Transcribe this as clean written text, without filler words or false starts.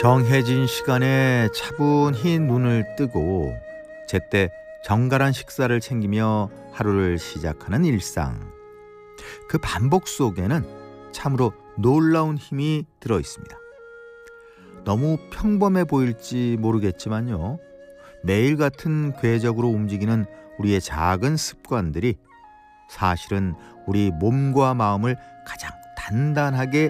정해진 시간에 차분히 눈을 뜨고 제때 정갈한 식사를 챙기며 하루를 시작하는 일상. 그 반복 속에는 참으로 놀라운 힘이 들어 있습니다. 너무 평범해 보일지 모르겠지만요. 매일 같은 궤적으로 움직이는 우리의 작은 습관들이 사실은 우리 몸과 마음을 가장 단단하게